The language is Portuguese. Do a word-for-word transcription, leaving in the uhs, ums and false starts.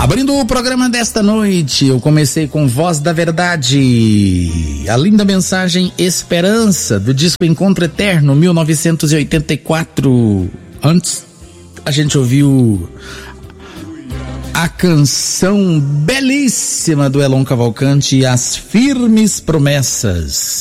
Abrindo o programa desta noite, eu comecei com Voz da Verdade, a linda mensagem Esperança, do disco Encontro Eterno, mil novecentos e oitenta e quatro. Antes, a gente ouviu a canção belíssima do Elon Cavalcante, As Firmes Promessas.